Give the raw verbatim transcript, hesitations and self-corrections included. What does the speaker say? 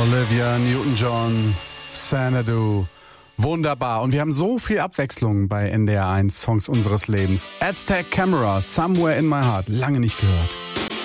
Olivia Newton-John, Xanadu. Wunderbar. Und wir haben so viel Abwechslung bei N D R eins Songs unseres Lebens. Aztec Camera, Somewhere in My Heart. Lange nicht gehört.